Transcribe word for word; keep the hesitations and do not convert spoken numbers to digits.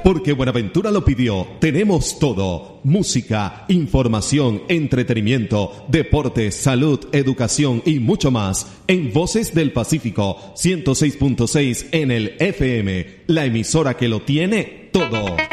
Porque Buenaventura lo pidió, tenemos todo. Música, información, entretenimiento, deportes, salud, educación y mucho más. En Voces del Pacífico, ciento seis punto seis en el F M. La emisora que lo tiene todo.